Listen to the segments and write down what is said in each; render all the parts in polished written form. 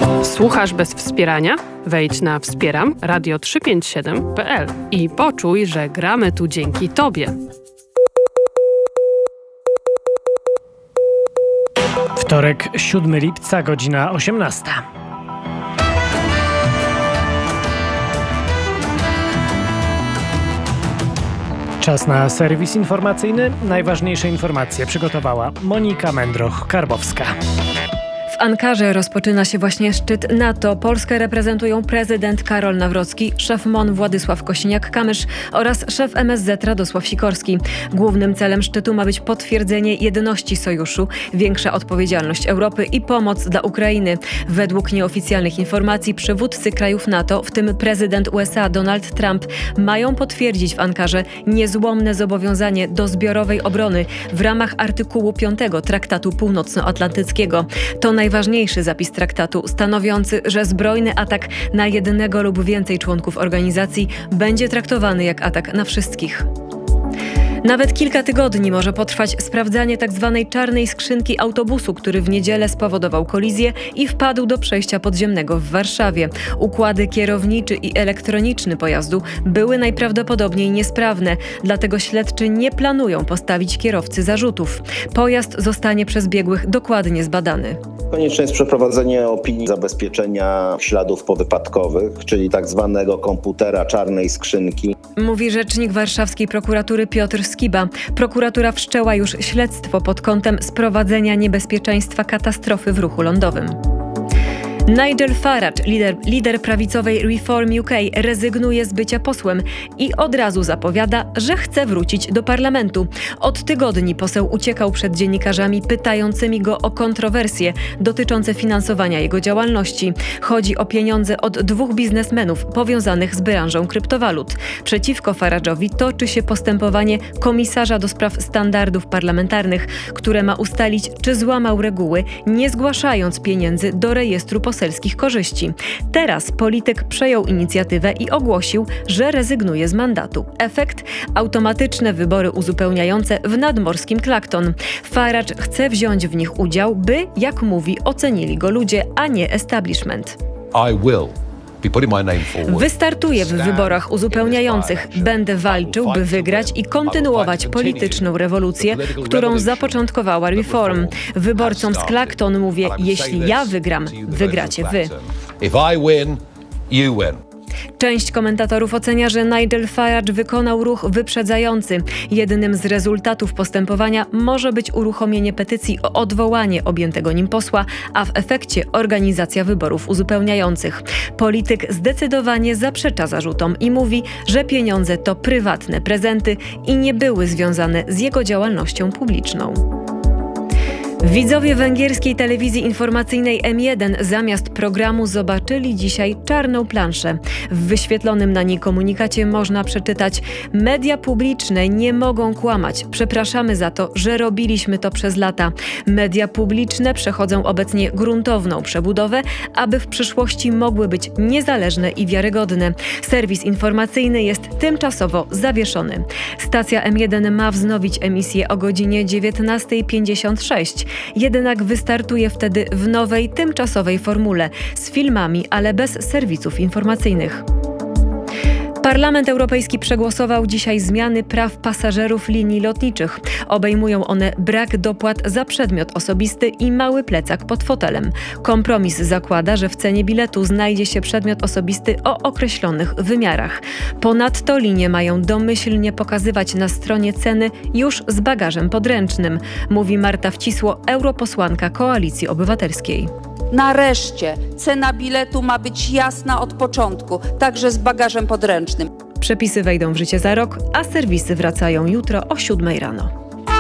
Słuchasz bez wspierania? Wejdź na wspieram-radio357.pl i poczuj, że gramy tu dzięki Tobie. Wtorek, 7 lipca, godzina 18. Czas na serwis informacyjny. Najważniejsze informacje przygotowała Monika Mędroch-Karbowska. W Ankarze rozpoczyna się właśnie szczyt NATO. Polskę reprezentują prezydent Karol Nawrocki, szef MON Władysław Kosiniak-Kamysz oraz szef MSZ Radosław Sikorski. Głównym celem szczytu ma być potwierdzenie jedności sojuszu, większa odpowiedzialność Europy i pomoc dla Ukrainy. Według nieoficjalnych informacji przywódcy krajów NATO, w tym prezydent USA Donald Trump, mają potwierdzić w Ankarze niezłomne zobowiązanie do zbiorowej obrony w ramach artykułu 5 Traktatu Północnoatlantyckiego. To najważniejszy zapis traktatu, stanowiący, że zbrojny atak na jednego lub więcej członków organizacji będzie traktowany jak atak na wszystkich. Nawet kilka tygodni może potrwać sprawdzanie tzw. czarnej skrzynki autobusu, który w niedzielę spowodował kolizję i wpadł do przejścia podziemnego w Warszawie. Układy kierowniczy i elektroniczny pojazdu były najprawdopodobniej niesprawne, dlatego śledczy nie planują postawić kierowcy zarzutów. Pojazd zostanie przez biegłych dokładnie zbadany. Konieczne jest przeprowadzenie opinii zabezpieczenia śladów powypadkowych, czyli tak zwanego komputera czarnej skrzynki. Mówi rzecznik warszawskiej prokuratury Piotr Skiba. Prokuratura wszczęła już śledztwo pod kątem sprowadzenia niebezpieczeństwa katastrofy w ruchu lądowym. Nigel Farage, lider prawicowej Reform UK, rezygnuje z bycia posłem i od razu zapowiada, że chce wrócić do parlamentu. Od tygodni poseł uciekał przed dziennikarzami pytającymi go o kontrowersje dotyczące finansowania jego działalności. Chodzi o pieniądze od 2 biznesmenów powiązanych z branżą kryptowalut. Przeciwko Farage'owi toczy się postępowanie komisarza do spraw standardów parlamentarnych, które ma ustalić, czy złamał reguły, nie zgłaszając pieniędzy do rejestru poselskich korzyści. Teraz polityk przejął inicjatywę i ogłosił, że rezygnuje z mandatu. Efekt? Automatyczne wybory uzupełniające w nadmorskim Clacton. Farage chce wziąć w nich udział, by, jak mówi, ocenili go ludzie, a nie establishment. Wystartuję w wyborach uzupełniających. Będę walczył, by wygrać i kontynuować polityczną rewolucję, którą zapoczątkowała Reform. Wyborcom z Clacton mówię, jeśli ja wygram, wygracie wy. Część komentatorów ocenia, że Nigel Farage wykonał ruch wyprzedzający. Jednym z rezultatów postępowania może być uruchomienie petycji o odwołanie objętego nim posła, a w efekcie organizacja wyborów uzupełniających. Polityk zdecydowanie zaprzecza zarzutom i mówi, że pieniądze to prywatne prezenty i nie były związane z jego działalnością publiczną. Widzowie węgierskiej telewizji informacyjnej M1 zamiast programu zobaczyli dzisiaj czarną planszę. W wyświetlonym na niej komunikacie można przeczytać: media publiczne nie mogą kłamać. Przepraszamy za to, że robiliśmy to przez lata. Media publiczne przechodzą obecnie gruntowną przebudowę, aby w przyszłości mogły być niezależne i wiarygodne. Serwis informacyjny jest tymczasowo zawieszony. Stacja M1 ma wznowić emisję o godzinie 19:56. Jednak wystartuje wtedy w nowej, tymczasowej formule z filmami, ale bez serwisów informacyjnych. Parlament Europejski przegłosował dzisiaj zmiany praw pasażerów linii lotniczych. Obejmują one brak dopłat za przedmiot osobisty i mały plecak pod fotelem. Kompromis zakłada, że w cenie biletu znajdzie się przedmiot osobisty o określonych wymiarach. Ponadto linie mają domyślnie pokazywać na stronie ceny już z bagażem podręcznym, mówi Marta Wcisło, europosłanka Koalicji Obywatelskiej. Nareszcie cena biletu ma być jasna od początku, także z bagażem podręcznym. Przepisy wejdą w życie za rok, a serwisy wracają jutro o 7 rano.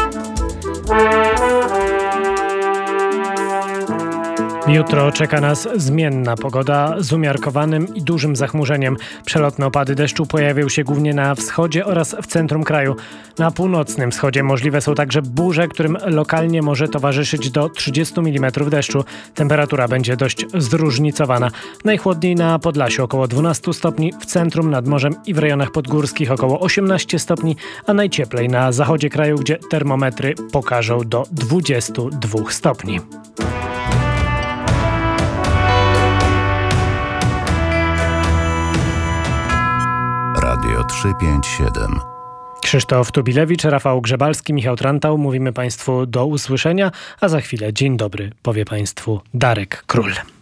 Jutro czeka nas zmienna pogoda z umiarkowanym i dużym zachmurzeniem. Przelotne opady deszczu pojawią się głównie na wschodzie oraz w centrum kraju. Na północnym wschodzie możliwe są także burze, którym lokalnie może towarzyszyć do 30 mm deszczu. Temperatura będzie dość zróżnicowana. Najchłodniej na Podlasiu około 12 stopni, w centrum, nad morzem i w rejonach podgórskich około 18 stopni, a najcieplej na zachodzie kraju, gdzie termometry pokażą do 22 stopni. 357. Krzysztof Tubilewicz, Rafał Grzebalski, Michał Trantał. Mówimy Państwu do usłyszenia, a za chwilę dzień dobry powie Państwu Darek Król.